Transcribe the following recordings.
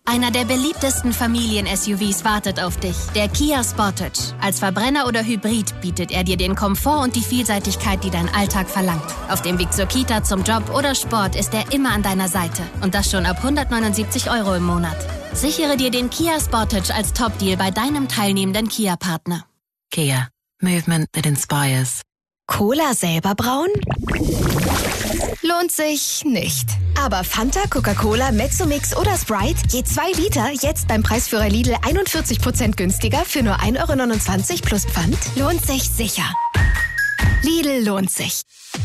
Einer der beliebtesten Familien-SUVs wartet auf dich, der Kia Sportage. Als Verbrenner oder Hybrid bietet er dir den Komfort und die Vielseitigkeit, die dein Alltag verlangt. Auf dem Weg zur Kita, zum Job oder Sport ist er immer an deiner Seite. Und das schon ab 179 € im Monat. Sichere dir den Kia Sportage als Top-Deal bei deinem teilnehmenden Kia-Partner. Kia. Movement that inspires. Cola selber brauen? Lohnt sich nicht. Aber Fanta, Coca-Cola, Mezzomix oder Sprite, je 2 Liter, jetzt beim Preisführer Lidl 41% günstiger für nur 1,29 € plus Pfand, lohnt sich sicher. Lidl lohnt sich.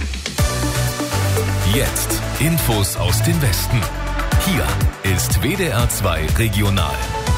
Jetzt Infos aus dem Westen. Hier ist WDR 2 Regional.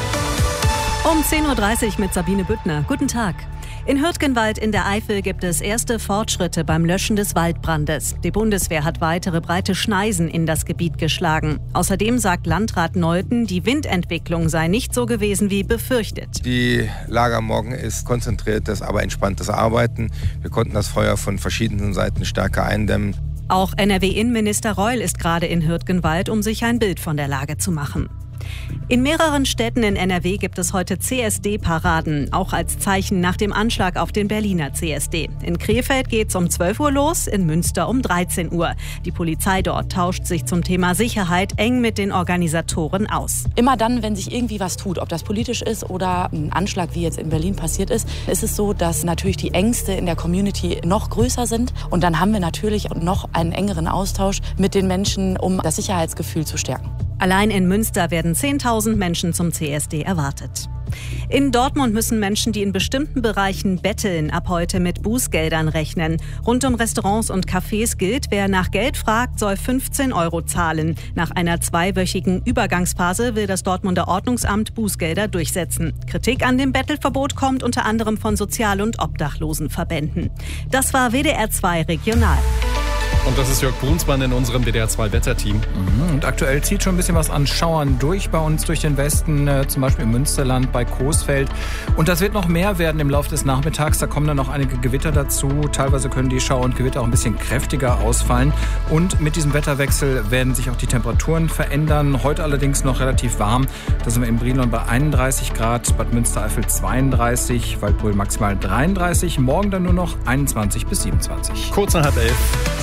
Um 10.30 Uhr mit Sabine Büttner. Guten Tag. In Hürtgenwald in der Eifel gibt es erste Fortschritte beim Löschen des Waldbrandes. Die Bundeswehr hat weitere breite Schneisen in das Gebiet geschlagen. Außerdem sagt Landrat Neuten, die Windentwicklung sei nicht so gewesen wie befürchtet. Die Lage am Morgen ist konzentriertes, aber entspanntes Arbeiten. Wir konnten das Feuer von verschiedenen Seiten stärker eindämmen. Auch NRW-Innenminister Reul ist gerade in Hürtgenwald, um sich ein Bild von der Lage zu machen. In mehreren Städten in NRW gibt es heute CSD-Paraden, auch als Zeichen nach dem Anschlag auf den Berliner CSD. In Krefeld geht's um 12 Uhr los, in Münster um 13 Uhr. Die Polizei dort tauscht sich zum Thema Sicherheit eng mit den Organisatoren aus. Immer dann, wenn sich irgendwie was tut, ob das politisch ist oder ein Anschlag, wie jetzt in Berlin passiert ist es so, dass natürlich die Ängste in der Community noch größer sind. Und dann haben wir natürlich noch einen engeren Austausch mit den Menschen, um das Sicherheitsgefühl zu stärken. Allein in Münster werden 10.000 Menschen zum CSD erwartet. In Dortmund müssen Menschen, die in bestimmten Bereichen betteln, ab heute mit Bußgeldern rechnen. Rund um Restaurants und Cafés gilt, wer nach Geld fragt, soll 15 € zahlen. Nach einer 2-wöchigen Übergangsphase will das Dortmunder Ordnungsamt Bußgelder durchsetzen. Kritik an dem Bettelverbot kommt unter anderem von Sozial- und Obdachlosenverbänden. Das war WDR 2 Regional. Und das ist Jörg Brunsmann in unserem WDR 2 Wetterteam. Und aktuell zieht schon ein bisschen was an Schauern durch bei uns durch den Westen, zum Beispiel im Münsterland bei Coesfeld. Und das wird noch mehr werden im Laufe des Nachmittags. Da kommen dann noch einige Gewitter dazu. Teilweise können die Schauer und Gewitter auch ein bisschen kräftiger ausfallen. Und mit diesem Wetterwechsel werden sich auch die Temperaturen verändern. Heute allerdings noch relativ warm. Da sind wir im Brilon bei 31 Grad, Bad Münstereifel 32, Waldbröl maximal 33. Morgen dann nur noch 21 bis 27. Kurz nach 10:30.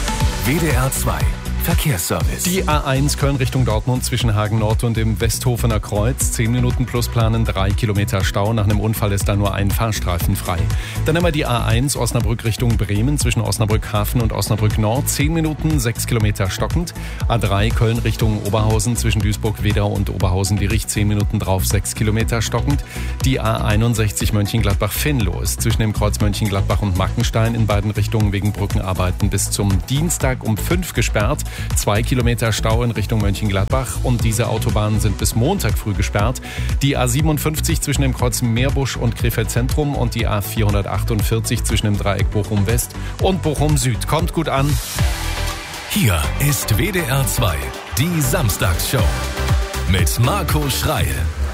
WDR 2 Verkehrsservice. Die A1 Köln Richtung Dortmund zwischen Hagen Nord und dem Westhofener Kreuz. 10 Minuten plus planen, 3 Kilometer Stau. Nach einem Unfall ist da nur ein Fahrstreifen frei. Dann haben wir die A1 Osnabrück Richtung Bremen zwischen Osnabrück Hafen und Osnabrück Nord. 10 Minuten, 6 Kilometer stockend. A3 Köln Richtung Oberhausen zwischen Duisburg-Wedau und Oberhausen-Dierich. 10 Minuten drauf, 6 Kilometer stockend. Die A61 Mönchengladbach-Venlo ist zwischen dem Kreuz Mönchengladbach und Mackenstein in beiden Richtungen wegen Brückenarbeiten bis zum Dienstag um 5 gesperrt. 2 Kilometer Stau in Richtung Mönchengladbach und diese Autobahnen sind bis Montag früh gesperrt. Die A57 zwischen dem Kreuz Meerbusch und Krefeld Zentrum und die A448 zwischen dem Dreieck Bochum West und Bochum Süd. Kommt gut an. Hier ist WDR 2, die Samstagsshow mit Marco Schreil.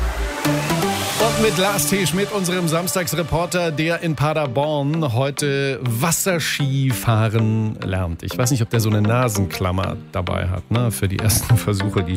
Und mit Lars T. Schmidt, unserem Samstagsreporter, der in Paderborn heute Wasserskifahren lernt. Ich weiß nicht, ob der so eine Nasenklammer dabei hat, ne, für die ersten Versuche, die